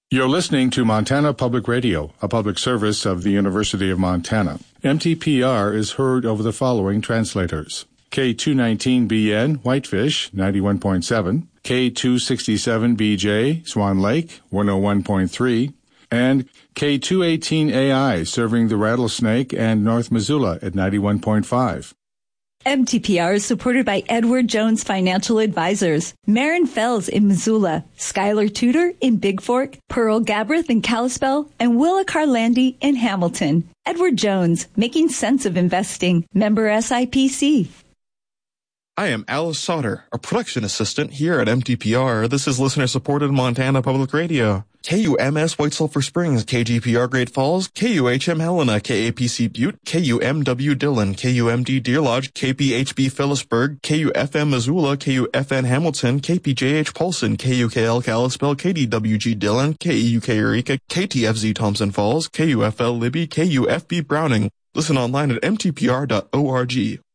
You're listening to Montana Public Radio, a public service of the University of Montana. MTPR is heard over the following translators. K219BN, Whitefish, 91.7, K267BJ, Swan Lake, 101.3, and K218AI, serving the Rattlesnake and North Missoula at 91.5. MTPR is supported by Edward Jones Financial Advisors, Marin Fells in Missoula, Skylar Tudor in Big Fork, Pearl Gabrith in Kalispell, and Willa Carlandi in Hamilton. Edward Jones, making sense of investing. Member SIPC. I am Alice Sauter, a production assistant here at MTPR. This is listener-supported Montana Public Radio. KUMS White Sulphur Springs, KGPR Great Falls, KUHM Helena, KAPC Butte, KUMW Dillon, KUMD Deer Lodge, KPHB Phillipsburg, KUFM Missoula, KUFN Hamilton, KPJH Polson, KUKL Kalispell, KDWG Dillon, KEUK Eureka, KTFZ Thompson Falls, KUFL Libby, KUFB Browning. Listen online at mtpr.org.